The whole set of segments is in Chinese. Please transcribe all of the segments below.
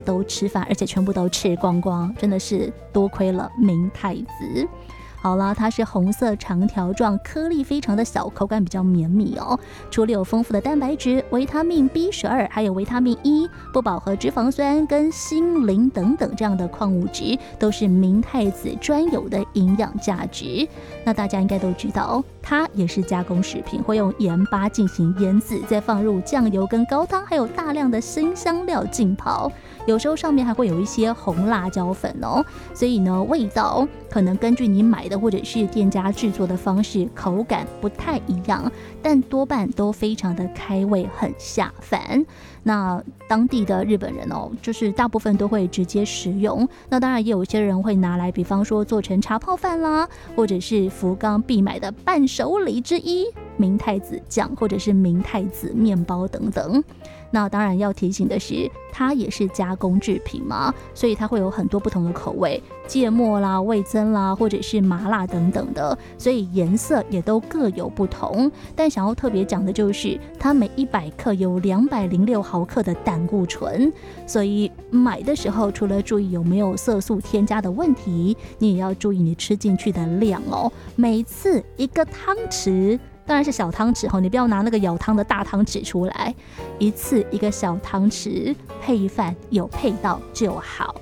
都吃饭，而且全部都吃光光，真的是多亏了明太子。好啦，它是红色长条状，颗粒非常的小，口感比较绵密哦。除了有丰富的蛋白质、维他命 B12， 还有维他命 E、不饱和脂肪酸跟锌、磷等等这样的矿物质，都是明太子专有的营养价值。那大家应该都知道，它也是加工食品，会用盐巴进行腌制，再放入酱油跟高汤，还有大量的辛香料浸泡。有时候上面还会有一些红辣椒粉哦，所以呢，味道可能根据你买的或者是店家制作的方式，口感不太一样，但多半都非常的开胃，很下饭。那当地的日本人哦，就是大部分都会直接食用。那当然也有些人会拿来，比方说做成茶泡饭啦，或者是福冈必买的伴手礼之一，明太子酱或者是明太子面包等等。那当然要提醒的是，它也是加工制品嘛，所以它会有很多不同的口味，芥末啦、味增啦，或者是麻辣等等的，所以颜色也都各有不同。但想要特别讲的就是，它每100克有206毫克的胆固醇，所以买的时候除了注意有没有色素添加的问题，你也要注意你吃进去的量哦。每次1个汤匙。当然是小汤匙，你不要拿那个舀汤的大汤匙出来，一次1个小汤匙，配饭有配到就好。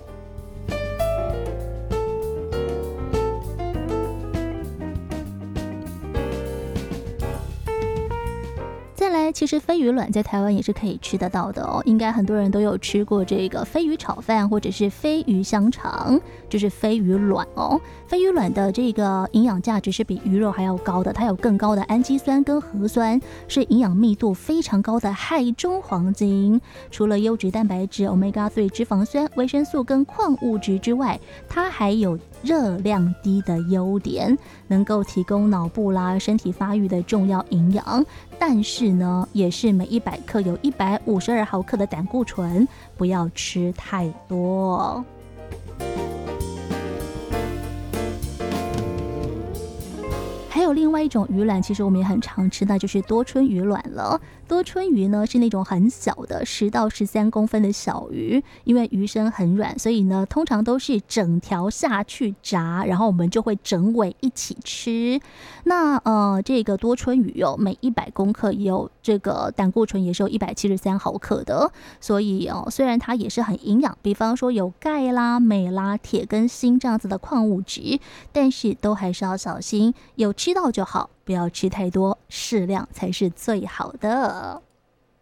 再来，其实飞鱼卵在台湾也是可以吃得到的哦，应该很多人都有吃过这个飞鱼炒饭或者是飞鱼香肠，就是飞鱼卵哦。飞鱼卵的这个营养价值是比鱼肉还要高的，它有更高的氨基酸跟核酸，是营养密度非常高的海中黄金。除了优质蛋白质、Omega-3 脂肪酸、维生素跟矿物质之外，它还有热量低的优点，能够提供脑部啦、身体发育的重要营养。但是呢，也是每100克有152毫克的胆固醇，不要吃太多。还有另外一种鱼卵，其实我们也很常吃，那就是多春鱼卵了。多春鱼呢是那种很小的10到13公分的小鱼，因为鱼身很软，所以呢通常都是整条下去炸，然后我们就会整尾一起吃。那这个多春鱼每100公克也有这个胆固醇也是有173毫克的，所以虽然它也是很营养，比方说有钙啦、镁啦、铁跟锌这样子的矿物质，但是都还是要小心，有吃到就好，不要吃太多，适量才是最好的。